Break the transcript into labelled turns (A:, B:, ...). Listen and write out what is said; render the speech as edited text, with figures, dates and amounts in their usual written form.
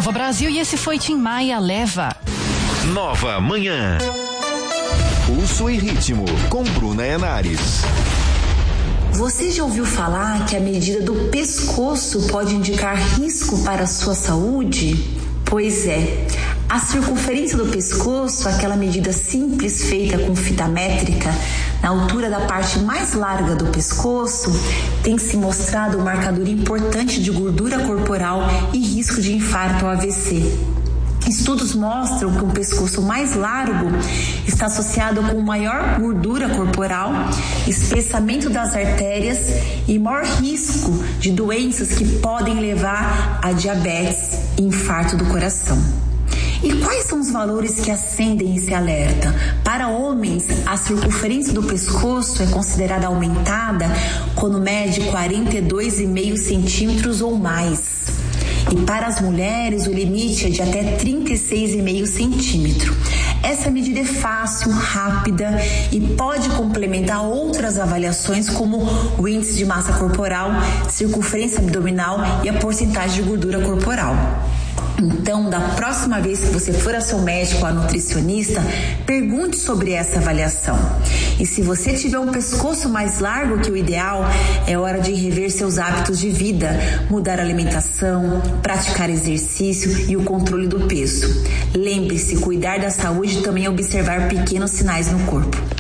A: Nova Brasil e esse foi Tim Maia Leva.
B: Nova Manhã. Pulso e ritmo com Bruna Henares.
C: Você já ouviu falar que a medida do pescoço pode indicar risco para a sua saúde? Pois é, a circunferência do pescoço, aquela medida simples feita com fita métrica, na altura da parte mais larga do pescoço, tem se mostrado um marcador importante de gordura corporal e risco de infarto ou AVC. Estudos mostram que um pescoço mais largo está associado com maior gordura corporal, espessamento das artérias e maior risco de doenças que podem levar a diabetes e infarto do coração. E quais são os valores que acendem esse alerta? Para homens, a circunferência do pescoço é considerada aumentada quando mede 42,5 centímetros ou mais. E para as mulheres, o limite é de até 36,5 centímetros. Essa medida é fácil, rápida e pode complementar outras avaliações como o índice de massa corporal, circunferência abdominal e a porcentagem de gordura corporal. Então, da próxima vez que você for ao seu médico ou a nutricionista, pergunte sobre essa avaliação. E se você tiver um pescoço mais largo que o ideal, é hora de rever seus hábitos de vida, mudar a alimentação, praticar exercício e o controle do peso. Lembre-se, cuidar da saúde também é observar pequenos sinais no corpo.